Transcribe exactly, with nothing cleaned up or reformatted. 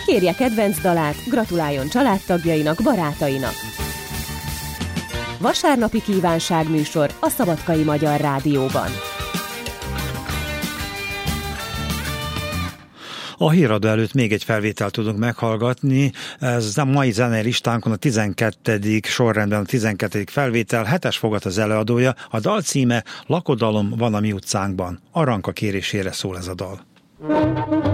kérje kedvenc dalát, gratuláljon családtagjainak, barátainak. Vasárnapi kívánságműsor a Szabadkai Magyar Rádióban. A híradó előtt még egy felvételt tudunk meghallgatni. Ez a mai zenei listánkon a tizenkettedik sorrendben a tizenkettedik felvétel, Hetes Fogat az előadója. A dal címe Lakodalom van a mi utcánkban. Aranka kérésére szól ez a dal.